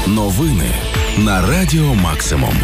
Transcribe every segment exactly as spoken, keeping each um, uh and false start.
Новини на Радіо Максимум.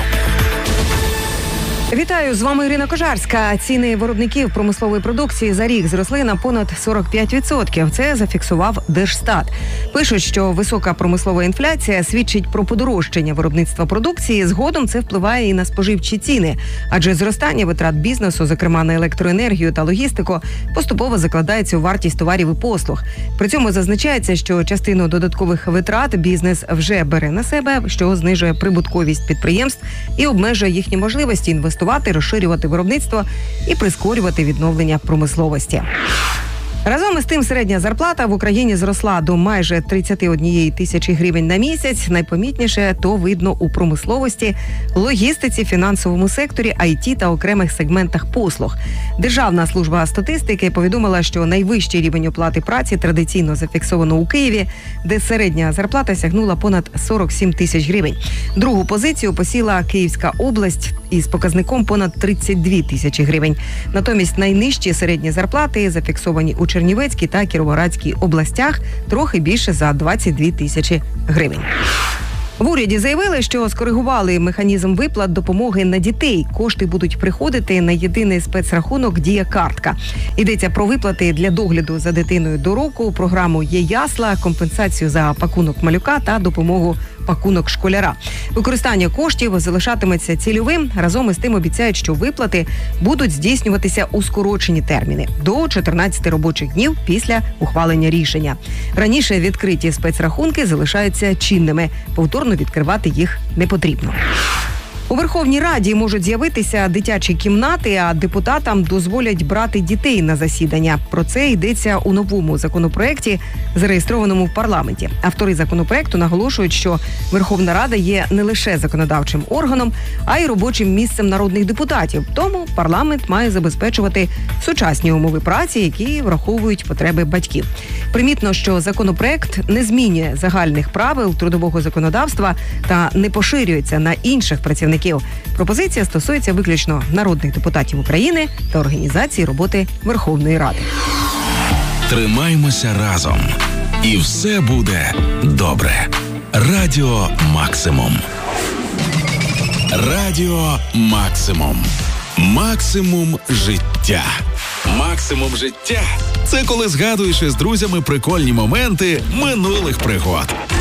Вітаю, з вами Ірина Кожарська. Ціни виробників промислової продукції за рік зросли на понад сорок п'ять відсотків. Це зафіксував Держстат. Пишуть, що висока промислова інфляція свідчить про подорожчання виробництва продукції. Згодом це впливає і на споживчі ціни. Адже зростання витрат бізнесу, зокрема на електроенергію та логістику, поступово закладається у вартість товарів і послуг. При цьому зазначається, що частину додаткових витрат бізнес вже бере на себе, що знижує прибутковість підприємств і обмежує їхні можливості інвестувати, розширювати виробництво і прискорювати відновлення промисловості. Разом із тим, середня зарплата в Україні зросла до майже тридцять однієї тисячі гривень на місяць. Найпомітніше то видно у промисловості, логістиці, фінансовому секторі, ай ті та окремих сегментах послуг. Державна служба статистики повідомила, що найвищий рівень оплати праці традиційно зафіксовано у Києві, де середня зарплата сягнула понад сорок сім тисяч гривень. Другу позицію посіла Київська область із показником понад тридцять дві тисячі гривень. Натомість найнижчі середні зарплати зафіксовані у Чернівецькій та Кіровоградській областях, трохи більше за двадцять дві тисячі гривень. В уряді заявили, що скоригували механізм виплат допомоги на дітей. Кошти будуть приходити на єдиний спецрахунок «Дія-картка». Йдеться про виплати для догляду за дитиною до року, програму «Є-ясла», компенсацію за пакунок малюка та допомогу пакунок школяра. Використання коштів залишатиметься цільовим. Разом із тим обіцяють, що виплати будуть здійснюватися у скорочені терміни – до чотирнадцяти робочих днів після ухвалення рішення. Раніше відкриті спецрахунки залишаються чинними. Повторно відкривати їх не потрібно. У Верховній Раді можуть з'явитися дитячі кімнати, а депутатам дозволять брати дітей на засідання. Про це йдеться у новому законопроекті, зареєстрованому в парламенті. Автори законопроекту наголошують, що Верховна Рада є не лише законодавчим органом, а й робочим місцем народних депутатів. Тому парламент має забезпечувати сучасні умови праці, які враховують потреби батьків. Примітно, що законопроект не змінює загальних правил трудового законодавства та не поширюється на інших працівників. Пропозиція стосується виключно народних депутатів України та організації роботи Верховної Ради. Тримаймося разом. І все буде добре. Радіо Максимум. Радіо Максимум. Максимум життя. Максимум життя – це коли згадуєш із друзями прикольні моменти минулих пригод.